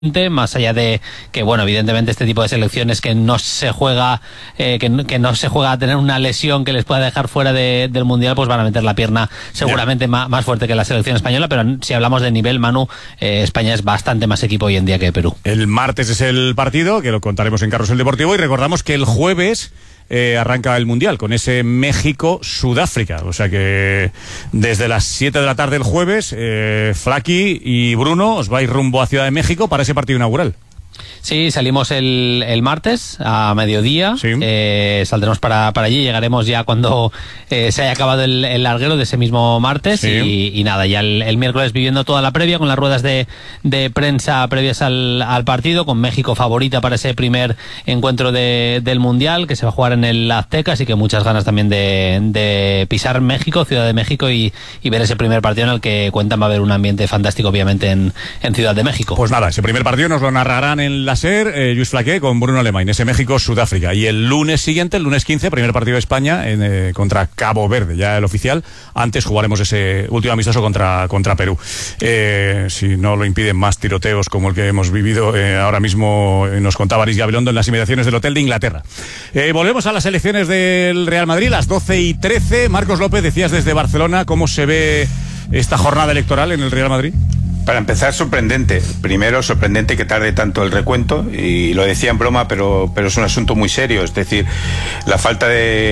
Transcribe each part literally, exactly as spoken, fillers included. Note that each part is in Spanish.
más allá de que, bueno, evidentemente este tipo de selecciones que no se juega, eh, que, no, que no se juega a tener una lesión que les pueda dejar fuera de, del Mundial, pues van a meter la pierna seguramente más, más fuerte que la selección española, pero si hablamos de nivel, Manu, eh, España es bastante más equipo hoy en día que Perú. El martes es el partido, que lo contaremos en Carrusel Deportivo, y recordamos que el jueves Eh, arranca el Mundial con ese México-Sudáfrica, o sea que desde las siete de la tarde el jueves, eh, Flaqui y Bruno os vais rumbo a Ciudad de México para ese partido inaugural. Sí, salimos el, el martes a mediodía, sí. eh, saldremos para, para allí, llegaremos ya cuando eh, se haya acabado el, el larguero de ese mismo martes, sí. y, y nada, ya el, el miércoles viviendo toda la previa con las ruedas de, de prensa previas al, al partido, con México favorita para ese primer encuentro de, del Mundial que se va a jugar en el Azteca, así que muchas ganas también de, de pisar México, Ciudad de México, y, y ver ese primer partido en el que cuentan va a haber un ambiente fantástico obviamente en, en Ciudad de México. Pues nada, ese primer partido nos lo narrarán en la SER, eh, Lluís Flaqué con Bruno Alemany, ese México-Sudáfrica. Y el lunes siguiente, el lunes quince, primer partido de España en, eh, contra Cabo Verde, ya el oficial. Antes jugaremos ese último amistoso contra, contra Perú. Eh, si no lo impiden más tiroteos como el que hemos vivido eh, ahora mismo, eh, nos contaba Aris Gabilondo en las inmediaciones del hotel de Inglaterra. Eh, volvemos a las elecciones del Real Madrid, las doce y trece. Marcos López, decías desde Barcelona, ¿cómo se ve esta jornada electoral en el Real Madrid? Para empezar, sorprendente. Primero, sorprendente que tarde tanto el recuento, y lo decía en broma, pero, pero es un asunto muy serio. Es decir, la falta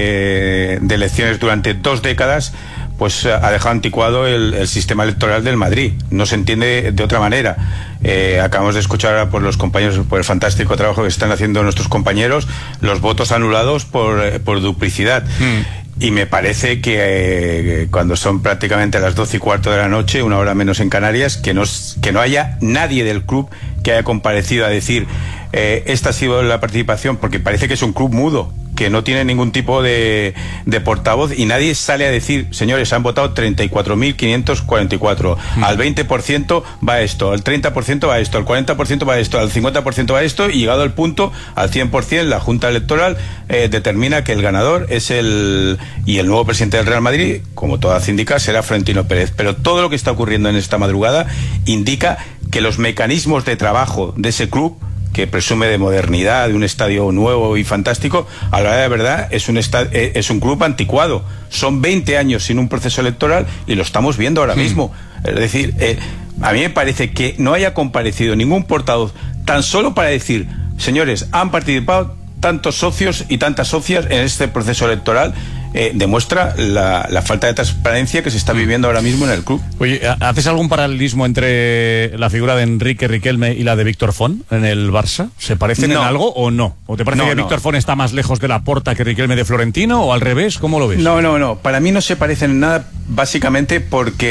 de, de elecciones durante dos décadas pues ha dejado anticuado el, el sistema electoral del Madrid. No se entiende de otra manera. Eh, acabamos de escuchar ahora por los compañeros, por el fantástico trabajo que están haciendo nuestros compañeros, los votos anulados por, por duplicidad. Mm. Y me parece que eh, cuando son prácticamente las doce y cuarto de la noche, una hora menos en Canarias, que no, que no haya nadie del club que haya comparecido a decir eh, esta ha sido la participación, porque parece que es un club mudo, que no tiene ningún tipo de, de portavoz, y nadie sale a decir, señores, han votado treinta y cuatro mil quinientos cuarenta y cuatro, mm. al veinte por ciento va esto, al treinta por ciento va esto, al cuarenta por ciento va esto, al cincuenta por ciento va esto, y llegado al punto, al cien por ciento, la Junta Electoral eh, determina que el ganador es el... y el nuevo presidente del Real Madrid, como todo hace indicar, será Florentino Pérez. Pero todo lo que está ocurriendo en esta madrugada indica que los mecanismos de trabajo de ese club, que presume de modernidad, de un estadio nuevo y fantástico, a la hora de verdad es un, es un club anticuado. Son veinte años sin un proceso electoral y lo estamos viendo ahora sí. mismo. Es decir, eh, a mí me parece que no haya comparecido ningún portavoz tan solo para decir, señores, han participado tantos socios y tantas socias en este proceso electoral. Eh, demuestra la, la falta de transparencia que se está viviendo ahora mismo en el club. Oye, ¿haces algún paralelismo entre la figura de Enrique Riquelme y la de Víctor Font en el Barça? ¿Se parecen no. en algo o no? ¿O te parece no, que no. Víctor Font está más lejos de Laporta que Riquelme de Florentino, o al revés? ¿Cómo lo ves? No, no, no. Para mí no se parecen en nada, básicamente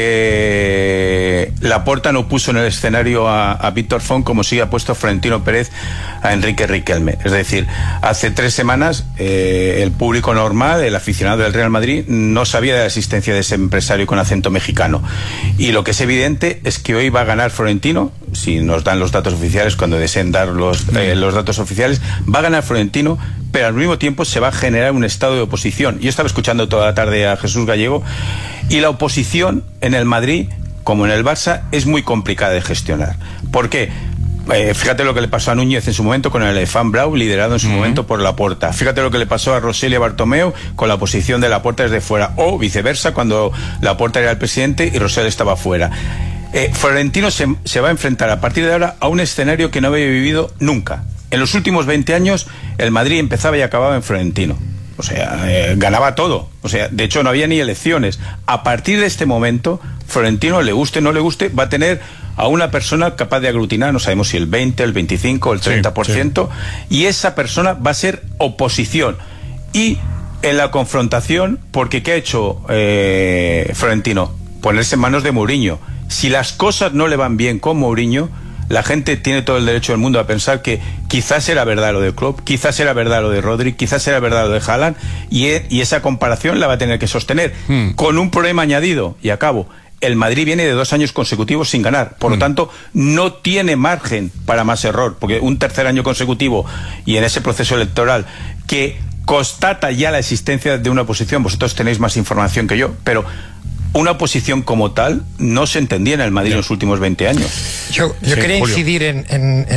porque Laporta no puso en el escenario a, a Víctor Font como sí ha puesto Florentino Pérez a Enrique Riquelme. Es decir, hace tres semanas eh, el público normal, el aficionado del Real Madrid, no sabía de la existencia de ese empresario con acento mexicano, y lo que es evidente es que hoy va a ganar Florentino, si nos dan los datos oficiales, cuando deseen dar los, eh, los datos oficiales, va a ganar Florentino, pero al mismo tiempo se va a generar un estado de oposición. Yo estaba escuchando toda la tarde a Jesús Gallego, y la oposición en el Madrid, como en el Barça, es muy complicada de gestionar. ¿Por qué? Eh, fíjate lo que le pasó a Núñez en su momento con el Elefant Blau, liderado en su uh-huh. momento por Laporta. Fíjate lo que le pasó a Rosselló Bartomeu con la oposición de Laporta desde fuera, o viceversa, cuando Laporta era el presidente y Rosselló estaba fuera. Eh, Florentino se, se va a enfrentar a partir de ahora a un escenario que no había vivido nunca. En los últimos veinte años el Madrid empezaba y acababa en Florentino. O sea, eh, ganaba todo. O sea, de hecho no había ni elecciones. A partir de este momento, Florentino, le guste o no le guste, va a tener a una persona capaz de aglutinar, no sabemos si el veinte, el veinticinco, el treinta por ciento, sí, sí. y esa persona va a ser oposición. Y en la confrontación, porque ¿qué ha hecho eh, Florentino? Ponerse en manos de Mourinho. Si las cosas no le van bien con Mourinho, la gente tiene todo el derecho del mundo a pensar que quizás era verdad lo de Klopp, quizás era verdad lo de Rodri, quizás era verdad lo de Haaland, y, e, y esa comparación la va a tener que sostener, hmm. con un problema añadido, y acabo. El Madrid viene de dos años consecutivos sin ganar, por mm. lo tanto no tiene margen para más error, porque un tercer año consecutivo y en ese proceso electoral que constata ya la existencia de una oposición, vosotros tenéis más información que yo, pero una posición como tal no se entendía en el Madrid en los últimos veinte años. Yo, yo Sí, quería Julio. incidir en, en, en